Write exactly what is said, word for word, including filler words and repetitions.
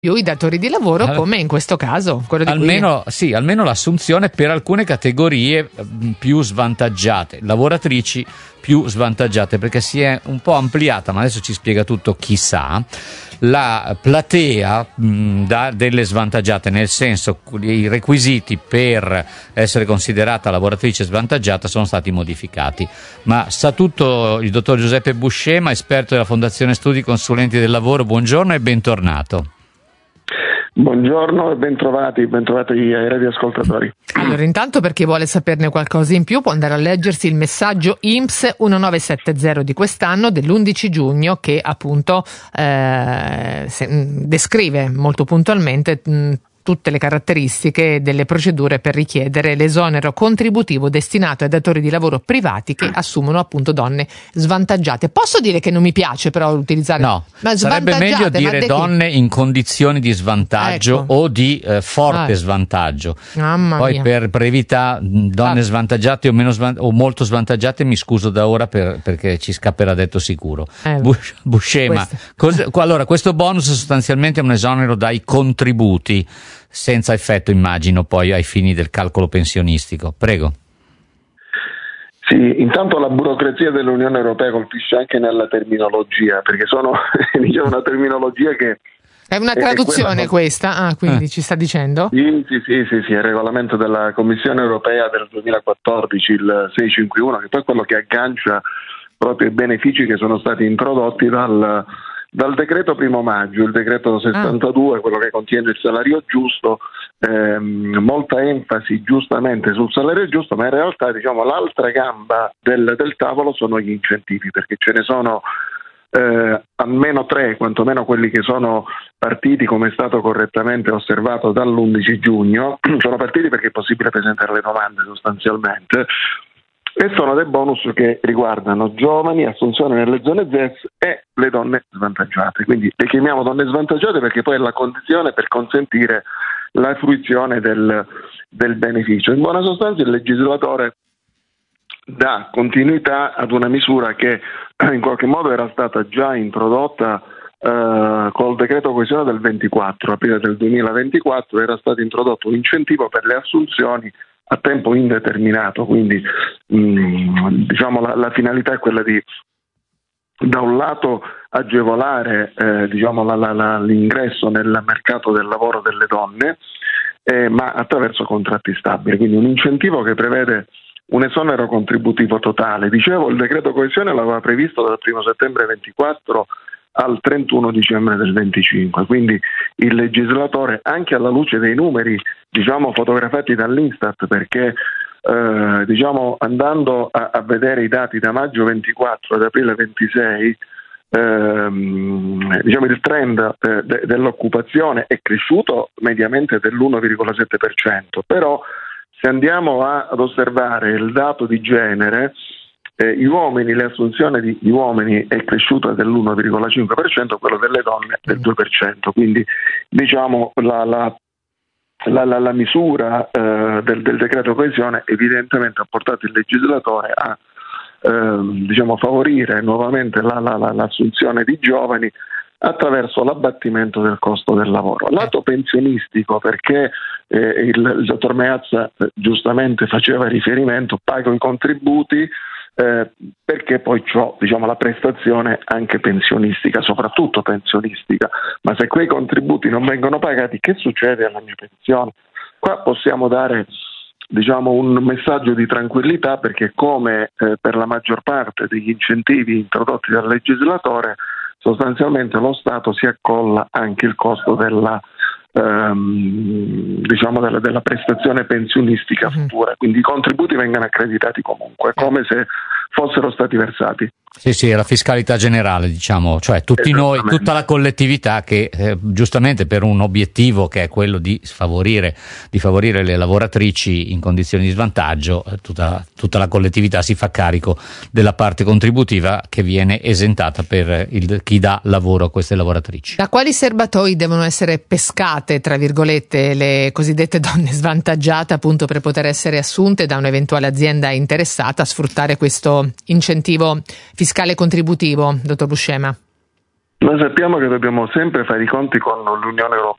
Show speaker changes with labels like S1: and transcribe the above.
S1: più i datori di lavoro, allora, come in questo caso quello di
S2: almeno, sì, almeno l'assunzione per alcune categorie più svantaggiate, lavoratrici più svantaggiate, perché si è un po' ampliata, ma adesso ci spiega tutto chissà, la platea mh, da, delle svantaggiate, nel senso i requisiti per essere considerata lavoratrice svantaggiata sono stati modificati. Ma sa tutto il dottor Giuseppe Buscema, esperto della Fondazione Studi Consulenti del Lavoro. Buongiorno e bentornato.
S3: Buongiorno e bentrovati, bentrovati ai radioascoltatori.
S1: Allora, intanto, per chi vuole saperne qualcosa in più, può andare a leggersi il messaggio I N P S nove sette zero di quest'anno, dell'undici giugno, che appunto eh, descrive molto puntualmente mh, tutte le caratteristiche delle procedure per richiedere l'esonero contributivo destinato ai datori di lavoro privati che assumono appunto donne svantaggiate. Posso dire che non mi piace però utilizzare
S2: no,
S1: ma
S2: sarebbe meglio dire de donne in condizioni di svantaggio, ecco, o di eh, forte ah. svantaggio.
S1: Mamma
S2: Poi
S1: mia.
S2: Per brevità, donne ah. svantaggiate o meno svant- o molto svantaggiate, mi scuso da ora per, perché ci scapperà detto sicuro.
S1: Eh,
S2: Bus- Buscema. Cos- allora, questo bonus sostanzialmente è un esonero dai contributi, senza effetto, immagino, poi ai fini del calcolo pensionistico. Prego.
S3: Sì, intanto la burocrazia dell'Unione Europea colpisce anche nella terminologia, perché sono diciamo una terminologia che
S1: è una traduzione, è questa, ah, quindi eh. ci sta dicendo?
S3: Sì, sì, sì, sì, sì, è il regolamento della Commissione Europea del duemilaquattordici, il seicentocinquantuno, che poi è quello che aggancia proprio i benefici che sono stati introdotti dal Dal decreto primo maggio, il decreto sessantadue, ah. quello che contiene il salario giusto, ehm, molta enfasi giustamente sul salario giusto, ma in realtà diciamo l'altra gamba del, del tavolo sono gli incentivi, perché ce ne sono eh, almeno tre, quantomeno quelli che sono partiti, come è stato correttamente osservato, dall'undici giugno, sono partiti perché è possibile presentare le domande sostanzialmente. E sono dei bonus che riguardano giovani, assunzione nelle zone Z E S e le donne svantaggiate. Quindi le chiamiamo donne svantaggiate perché poi è la condizione per consentire la fruizione del, del beneficio. In buona sostanza il legislatore dà continuità ad una misura che in qualche modo era stata già introdotta eh, col decreto coesione del ventiquattro, aprile del duemilaventiquattro, era stato introdotto un incentivo per le assunzioni a tempo indeterminato, quindi mh, diciamo la, la finalità è quella di, da un lato, agevolare eh, diciamo la, la, la, l'ingresso nel mercato del lavoro delle donne, eh, ma attraverso contratti stabili, quindi un incentivo che prevede un esonero contributivo totale. Dicevo, il decreto coesione l'aveva previsto dal primo settembre ventiquattro al trentuno dicembre del venticinque, quindi il legislatore, anche alla luce dei numeri diciamo fotografati dall'Instat, perché eh, diciamo andando a, a vedere i dati da maggio ventiquattro ad aprile ventisei, ehm, diciamo il trend eh, de, dell'occupazione è cresciuto mediamente dell'uno virgola sette per cento, però se andiamo a, ad osservare il dato di genere, Eh, gli uomini, le assunzioni di, di uomini è cresciuta dell'uno virgola cinque per cento, quello delle donne del due per cento, quindi diciamo la, la, la, la, la misura eh, del, del decreto coesione evidentemente ha portato il legislatore a eh, diciamo favorire nuovamente la, la, la, l'assunzione di giovani attraverso l'abbattimento del costo del lavoro. Lato pensionistico, perché eh, il, il dottor Meazza eh, giustamente faceva riferimento, pago i contributi, Eh, perché poi c'ho diciamo la prestazione anche pensionistica, soprattutto pensionistica, ma se quei contributi non vengono pagati, che succede alla mia pensione? Qua possiamo dare diciamo un messaggio di tranquillità, perché come eh, per la maggior parte degli incentivi introdotti dal legislatore, sostanzialmente lo Stato si accolla anche il costo della Ehm, diciamo della, della prestazione pensionistica futura, quindi i contributi vengono accreditati comunque, come se fossero stati versati.
S2: Sì, sì, è la fiscalità generale, diciamo, cioè tutti noi, tutta la collettività che eh, giustamente per un obiettivo che è quello di favorire, di favorire le lavoratrici in condizioni di svantaggio, tutta, tutta la collettività si fa carico della parte contributiva che viene esentata per il, chi dà lavoro a queste lavoratrici.
S1: Da quali serbatoi devono essere pescate, tra virgolette, le cosiddette donne svantaggiate, appunto per poter essere assunte da un'eventuale azienda interessata a sfruttare questo incentivo fiscale contributivo, dottor Buscema?
S3: Noi sappiamo che dobbiamo sempre fare i conti con l'Unione Europea.